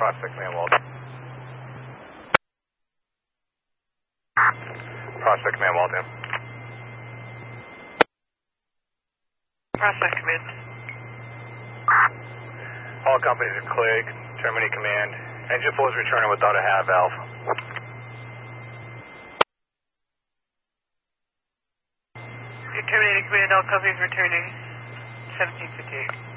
Prospect Command Walton. Prospect Command Walton. Prospect Command. All companies are cleared. Terminate command. Engine 4 is returning without a half valve. You're terminating command. All companies returning 1758.